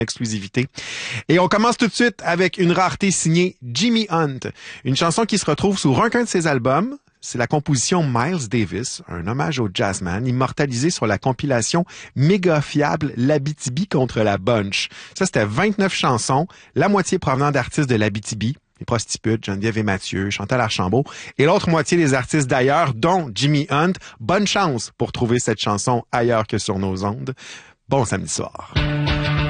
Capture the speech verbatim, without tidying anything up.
exclusivité. Et on commence tout de suite avec une rareté signée Jimmy Hunt, une chanson qui se retrouve sur aucun de ses albums. C'est la composition Miles Davis, un hommage au jazzman, immortalisé sur la compilation méga fiable L'Abitibi contre la Bunch. Ça, c'était vingt-neuf chansons, la moitié provenant d'artistes de l'Abitibi, les Prostitutes, Geneviève et Mathieu, Chantal Archambault, et l'autre moitié des artistes d'ailleurs, dont Jimmy Hunt. Bonne chance pour trouver cette chanson ailleurs que sur nos ondes. Bon samedi soir.